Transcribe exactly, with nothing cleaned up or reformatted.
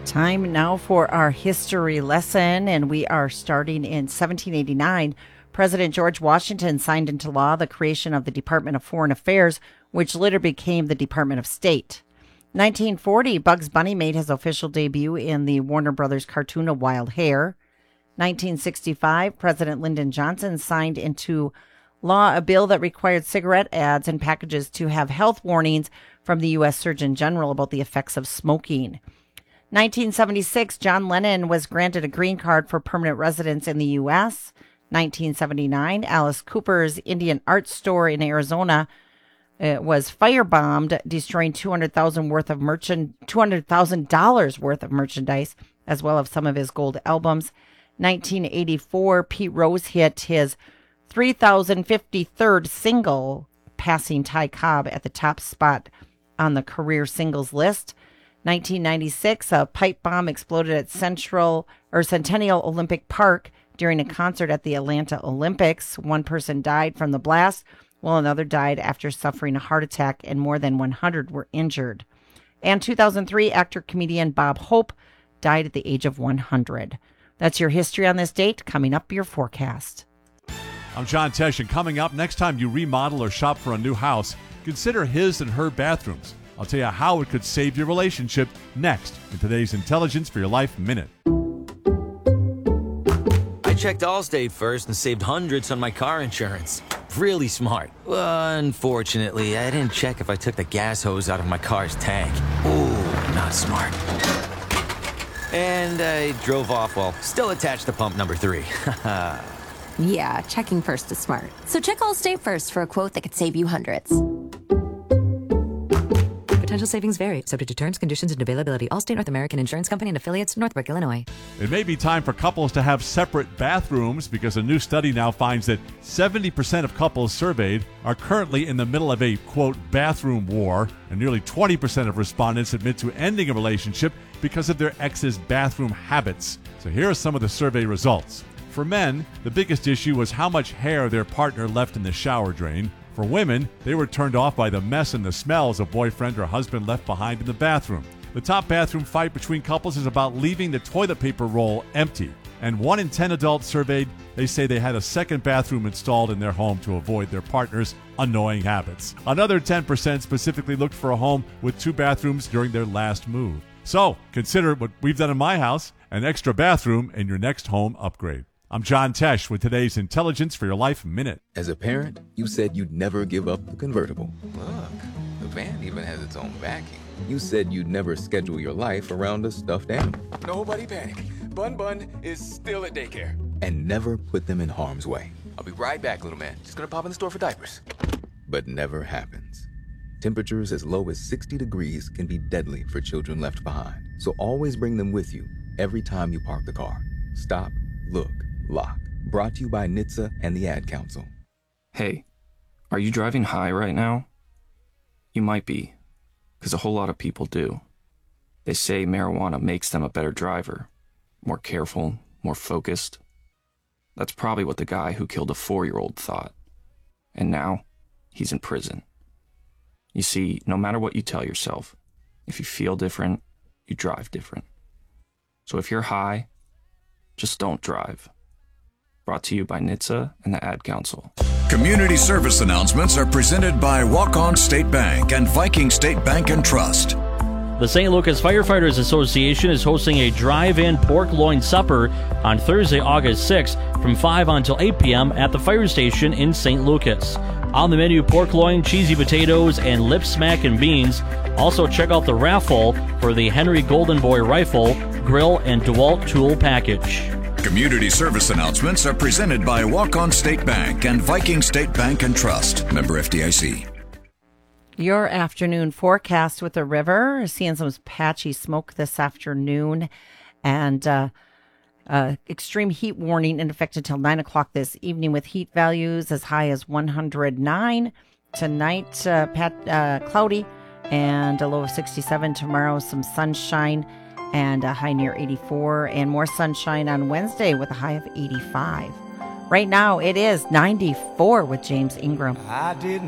Time now for our history lesson, and we are starting in seventeen eighty-nine. President George Washington signed into law the creation of the Department of Foreign Affairs, which later became the Department of State. nineteen forty, Bugs Bunny made his official debut in the Warner Brothers cartoon A Wild Hare. nineteen sixty-five, President Lyndon Johnson signed into law a bill that required cigarette ads and packages to have health warnings from the U S Surgeon General about the effects of smoking. nineteen seventy-six, John Lennon was granted a green card for permanent residence in the U S. nineteen seventy-nine, Alice Cooper's Indian art store in Arizona uh, was firebombed, destroying two hundred thousand dollars worth of merchant two hundred thousand dollars worth of merchandise, as well as some of his gold albums. nineteen eighty-four, Pete Rose hit his three thousand fifty-third single, passing Ty Cobb at the top spot on the career singles list. nineteen ninety-six, a pipe bomb exploded at Central or Centennial Olympic Park during a concert at the Atlanta Olympics. One person died from the blast, while another died after suffering a heart attack, and more than one hundred were injured. And two thousand three, actor-comedian Bob Hope died at the age of one hundred. That's your history on this date. Coming up, your forecast. I'm John Tesh, and coming up, next time you remodel or shop for a new house, consider his and her bathrooms. I'll tell you how it could save your relationship next in today's Intelligence for Your Life Minute. I checked Allstate first and saved hundreds on my car insurance. Really smart. Well, unfortunately, I didn't check if I took the gas hose out of my car's tank. Ooh, not smart. And I drove off while still attached to pump number three. Yeah, checking first is smart. So check Allstate first for a quote that could save you hundreds. Potential savings vary, subject to terms, conditions, and availability. Allstate North American Insurance Company and affiliates, Northbrook, Illinois. It may be time for couples to have separate bathrooms because a new study now finds that seventy percent of couples surveyed are currently in the middle of a, quote, bathroom war, and nearly twenty percent of respondents admit to ending a relationship because of their ex's bathroom habits. So here are some of the survey results. For men, the biggest issue was how much hair their partner left in the shower drain. For women, they were turned off by the mess and the smells a boyfriend or husband left behind in the bathroom. The top bathroom fight between couples is about leaving the toilet paper roll empty. And one in ten adults surveyed, they say they had a second bathroom installed in their home to avoid their partner's annoying habits. Another ten percent specifically looked for a home with two bathrooms during their last move. So, consider what we've done in my house, an extra bathroom in your next home upgrade. I'm John Tesh with today's Intelligence for Your Life Minute. As a parent, you said you'd never give up the convertible. Look, the van even has its own backing. You said you'd never schedule your life around a stuffed animal. Nobody panic. Bun Bun is still at daycare. And never put them in harm's way. I'll be right back, little man. Just gonna pop in the store for diapers. But never happens. Temperatures as low as sixty degrees can be deadly for children left behind. So always bring them with you every time you park the car. Stop, look, lock. Brought to you by N H T S A and the Ad Council. Hey, are you driving high right now? You might be, because a whole lot of people do. They say marijuana makes them a better driver, more careful, more focused. That's probably what the guy who killed a four-year-old thought. And now, he's in prison. You see, no matter what you tell yourself, if you feel different, you drive different. So if you're high, just don't drive. Brought to you by N H T S A and the Ad Council. Community service announcements are presented by Walk-On State Bank and Viking State Bank and Trust. The Saint Lucas Firefighters Association is hosting a drive-in pork loin supper on Thursday, August sixth from five until eight p.m. at the fire station in Saint Lucas. On the menu, pork loin, cheesy potatoes, and lip smackin' beans. Also, check out the raffle for the Henry Golden Boy rifle, grill, and DeWalt tool package. Community service announcements are presented by Walk-On State Bank and Viking State Bank and Trust. Member F D I C. Your afternoon forecast with the river. Seeing some patchy smoke this afternoon. And uh, uh, extreme heat warning in effect until nine o'clock this evening with heat values as high as one hundred nine. Tonight, uh, pat, uh, cloudy and a low of sixty-seven. Tomorrow, some sunshine and a high near eighty-four, and more sunshine on Wednesday with a high of eighty-five. Right now, it is ninety-four with James Ingram. I didn't